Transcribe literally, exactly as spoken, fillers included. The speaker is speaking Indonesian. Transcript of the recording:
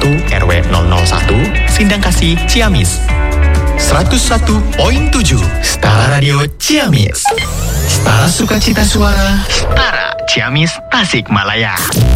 satu R W nol nol satu, Sindangkasih, Ciamis. seratus satu koma tujuh Setara Radio Ciamis. Setara Sukacita Suara. Setara Ciamis, Tasikmalaya.